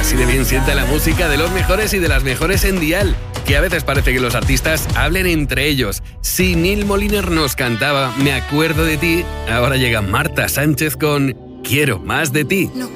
Así de bien sienta la música de los mejores y de las mejores en Dial, que a veces parece que los artistas hablen entre ellos. Si Neil Moliner nos cantaba Me acuerdo de ti, ahora llega Marta Sánchez con Quiero más de ti.